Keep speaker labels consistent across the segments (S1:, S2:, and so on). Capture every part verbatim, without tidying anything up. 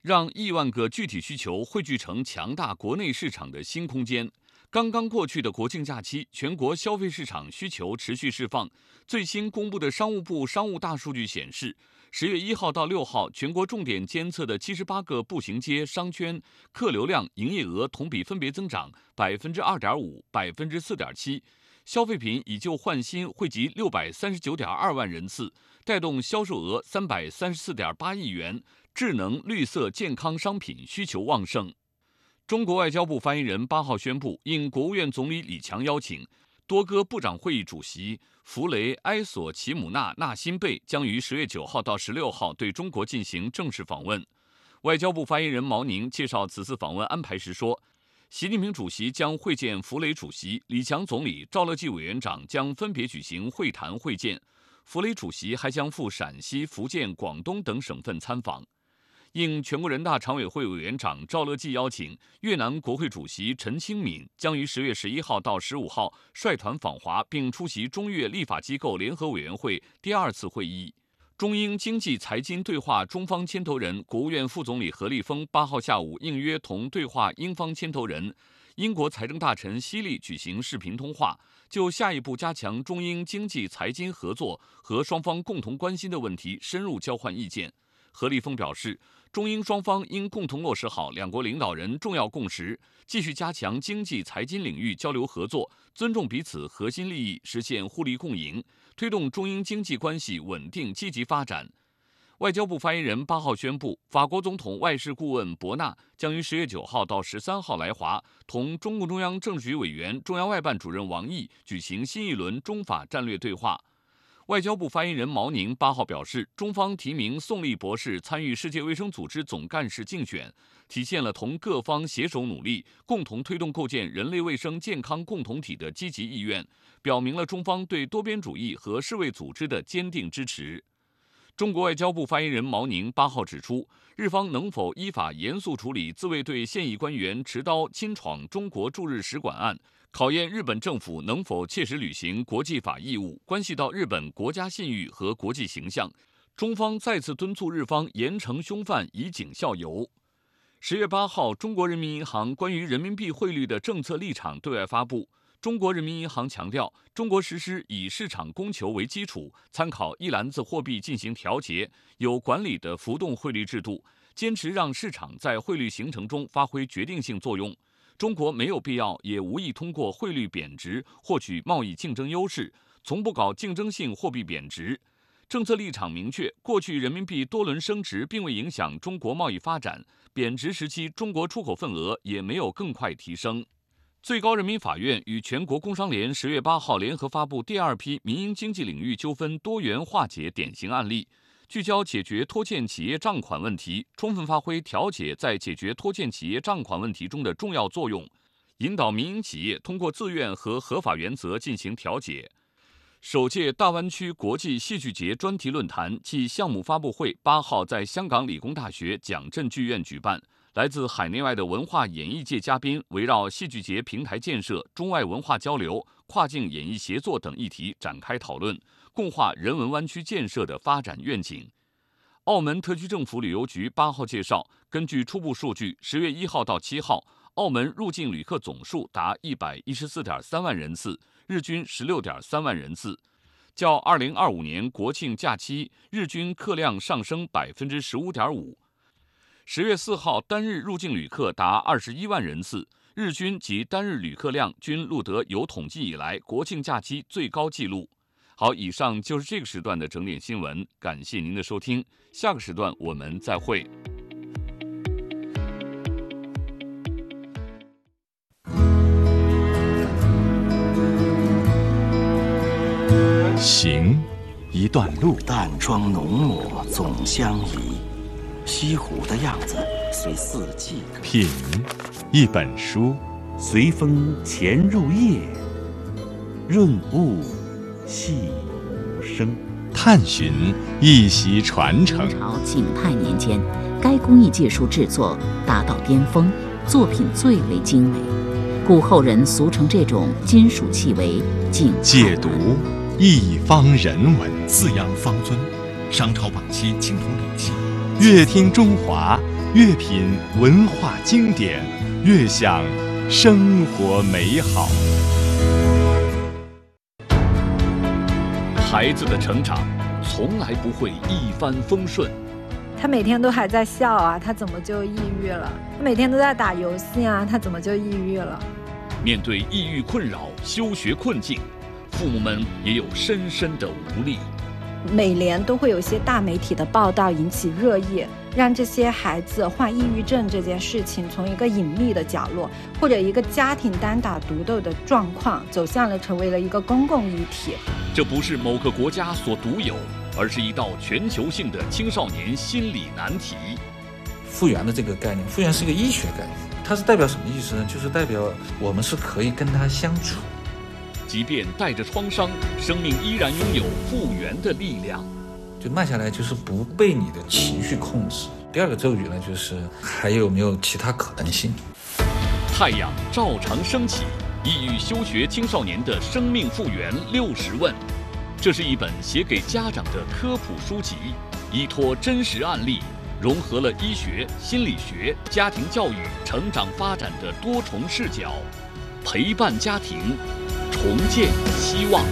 S1: 让亿万个具体需求汇聚成强大国内市场的新空间。刚刚过去的国庆假期，全国消费市场需求持续释放。最新公布的商务部商务大数据显示，十月一号到六号，全国重点监测的七十八个步行街、商圈客流量、营业额同比分别增长百分之二点五、百分之四点七。消费品以旧换新惠及六百三十九点二万人次，带动销售额三百三十四点八亿元。智能、绿色、健康商品需求旺盛。中国外交部发言人八号宣布，应国务院总理李强邀请，多哥部长会议主席弗雷埃索齐姆纳纳辛贝将于十月九号到十六号对中国进行正式访问。外交部发言人毛宁介绍此次访问安排时说，习近平主席将会见弗雷主席，李强总理、赵乐际委员长将分别举行会谈会见。弗雷主席还将赴陕西、福建、广东等省份参访。应全国人大常委会委员长赵乐际邀请，越南国会主席陈清敏将于十月十一号到十五号率团访华，并出席中越立法机构联合委员会第二次会议。中英经济财经对话中方牵头人、国务院副总理何立峰八号下午应约同对话英方牵头人、英国财政大臣希利举行视频通话，就下一步加强中英经济财经合作和双方共同关心的问题深入交换意见。何立峰表示，中英双方应共同落实好两国领导人重要共识，继续加强经济财经领域交流合作，尊重彼此核心利益，实现互利共赢，推动中英经济关系稳定积极发展。外交部发言人八号宣布，法国总统外事顾问博纳将于十月九号到十三号来华，同中共中央政治局委员、中央外办主任王毅举行新一轮中法战略对话。外交部发言人毛宁八号表示，中方提名宋立博士参与世界卫生组织总干事竞选，体现了同各方携手努力，共同推动构建人类卫生健康共同体的积极意愿，表明了中方对多边主义和世卫组织的坚定支持。中国外交部发言人毛宁八号指出，日方能否依法严肃处理自卫队现役官员持刀侵闯中国驻日使馆案，考验日本政府能否切实履行国际法义务，关系到日本国家信誉和国际形象。中方再次敦促日方严惩凶犯，以儆效尤。十月八号，中国人民银行关于人民币汇率的政策立场对外发布。中国人民银行强调，中国实施以市场供求为基础，参考一篮子货币进行调节、有管理的浮动汇率制度，坚持让市场在汇率形成中发挥决定性作用。中国没有必要也无意通过汇率贬值获取贸易竞争优势，从不搞竞争性货币贬值。政策立场明确，过去人民币多轮升值并未影响中国贸易发展，贬值时期中国出口份额也没有更快提升。最高人民法院与全国工商联十月八号联合发布第二批民营经济领域纠纷多元化解典型案例，聚焦解决拖欠企业账款问题，充分发挥调解在解决拖欠企业账款问题中的重要作用，引导民营企业通过自愿和合法原则进行调解。首届大湾区国际戏剧节专题论坛暨项目发布会八号在香港理工大学蒋震剧院举办。来自海内外的文化演艺界嘉宾围绕戏剧节平台建设、中外文化交流、跨境演艺协作等议题展开讨论，共话人文湾区建设的发展愿景。澳门特区政府旅游局八号介绍，根据初步数据，十月一号到七号，澳门入境旅客总数达一百一十四点三万人次，日均十六点三万人次，较二零二五年国庆假期日均客量上升百分之十五点五。十月四号单日入境旅客达二十一万人次，日均及单日旅客量均录得有统计以来国庆假期最高纪录。好，以上就是这个时段的整点新闻，感谢您的收听，下个时段我们再会。
S2: 行一段路，
S3: 淡妆浓抹总相宜，西湖的样子随四季可
S2: 品一本书，
S3: 随风潜入夜，润物细无声，
S2: 探寻一席传承。
S4: 明朝景泰年间，该工艺界书制作达到巅峰，作品最为精美，故后人俗称这种金属器为景泰
S2: 解读一方人文，
S5: 四羊方尊，商朝晚期青铜礼器。
S2: 乐听中华， 越品文化经典，越享生活美好。
S1: 孩子的成长从来不会一帆风顺，
S5: 他每天都还在笑啊，他怎么就抑郁了？他每天都在打游戏啊，他怎么就抑郁了？
S1: 面对抑郁困扰、休学困境，父母们也有深深的无力。
S5: 每年都会有一些大媒体的报道引起热议，让这些孩子患抑郁症这件事情从一个隐秘的角落，或者一个家庭单打独斗的状况，走向了成为了一个公共议题。
S1: 这不是某个国家所独有，而是一道全球性的青少年心理难题。
S6: 复原的这个概念，复原是一个医学概念，它是代表什么意思呢？就是代表我们是可以跟它相处，
S1: 即便带着创伤，生命依然拥有复原的力量。
S6: 就慢下来，就是不被你的情绪控制。第二个咒语呢，就是还有没有其他可能性？
S1: 太阳照常升起，抑郁休学青少年的生命复原六十问。这是一本写给家长的科普书籍，依托真实案例，融合了医学、心理学、家庭教育、成长发展的多重视角，陪伴家庭，重建希望。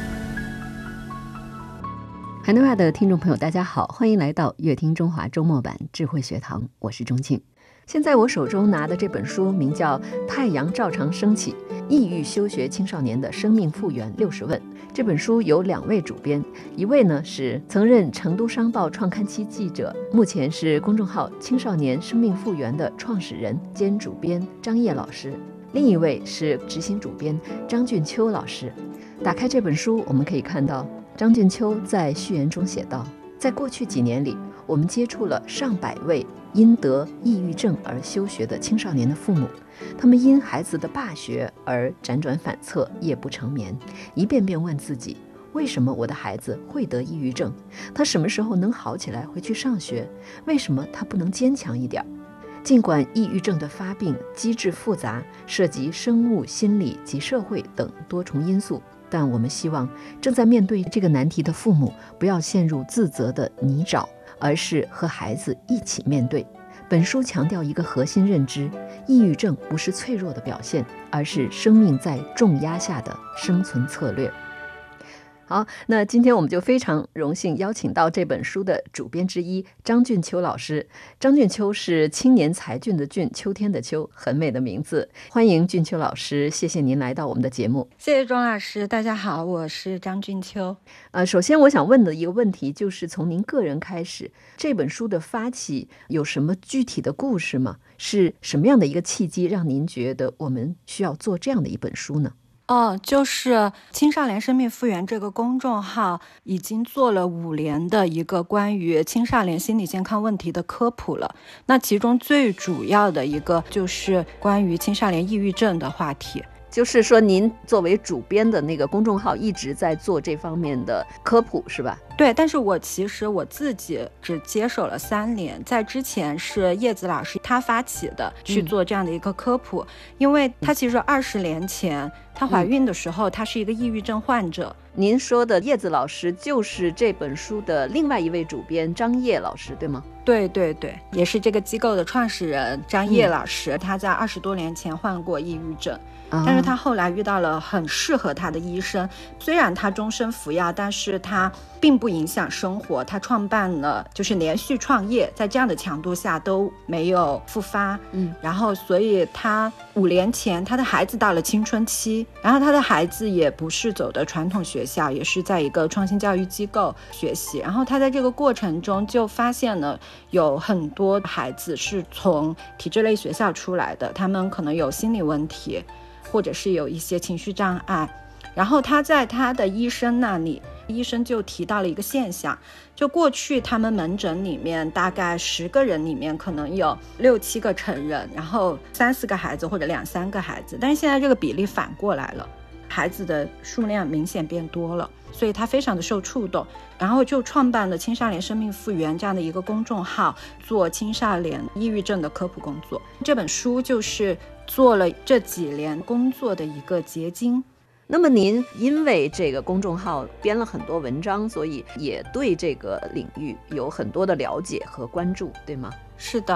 S7: 海内外的听众朋友大家好，欢迎来到乐听中华周末版智慧学堂，我是钟庆。现在我手中拿的这本书名叫《太阳照常升起：抑郁休学青少年的生命复原六十问》。这本书有两位主编，一位呢是曾任成都商报创刊期记者，目前是公众号青少年生命复原的创始人兼主编张烨老师，另一位是执行主编张俊秋老师。打开这本书，我们可以看到张俊秋在序言中写道，在过去几年里，我们接触了上百位因得抑郁症而休学的青少年的父母，他们因孩子的罢学而辗转反侧，夜不成眠，一遍遍问自己，为什么我的孩子会得抑郁症？他什么时候能好起来回去上学？为什么他不能坚强一点？尽管抑郁症的发病机制复杂，涉及生物、心理及社会等多重因素，但我们希望正在面对这个难题的父母不要陷入自责的泥沼，而是和孩子一起面对。本书强调一个核心认知，抑郁症不是脆弱的表现，而是生命在重压下的生存策略。好，那今天我们就非常荣幸邀请到这本书的主编之一张俊秋老师。张俊秋是青年才俊的俊，秋天的秋，很美的名字。欢迎俊秋老师，谢谢您来到我们的节目。
S5: 谢谢钟老师，大家好，我是张俊秋。
S7: 呃，首先我想问的一个问题就是从您个人开始，这本书的发起有什么具体的故事吗？是什么样的一个契机让您觉得我们需要做这样的一本书呢？
S5: 哦，就是青少年生命复原这个公众号已经做了五年的一个关于青少年心理健康问题的科普了。那其中最主要的一个就是关于青少年抑郁症的话题。
S7: 就是说您作为主编的那个公众号一直在做这方面的科普是吧？
S5: 对，但是我其实我自己只接手了三年，在之前是叶子老师他发起的去做这样的一个科普，嗯、因为他其实二十年前她怀孕的时候，她是一个抑郁症患者。
S7: 您说的叶子老师就是这本书的另外一位主编张烨老师，对吗？
S5: 对对对，也是这个机构的创始人张烨老师，嗯、他在二十多年前患过抑郁症。但是他后来遇到了很适合他的医生，虽然他终身服药，但是他并不影响生活。他创办了就是连续创业，在这样的强度下都没有复发。嗯，然后所以他五年前他的孩子到了青春期，然后他的孩子也不是走的传统学校，也是在一个创新教育机构学习。然后他在这个过程中就发现了有很多孩子是从体制类学校出来的，他们可能有心理问题，或者是有一些情绪障碍。然后他在他的医生那里，医生就提到了一个现象，就过去他们门诊里面大概十个人里面可能有六七个成人，然后三四个孩子或者两三个孩子，但是现在这个比例反过来了，孩子的数量明显变多了，所以他非常的受触动，然后就创办了青少年生命复原这样的一个公众号，做青少年抑郁症的科普工作。这本书就是做了这几年工作的一个结晶。
S7: 那么您因为这个公众号编了很多文章，所以也对这个领域有很多的了解和关注，对吗？
S5: 是的，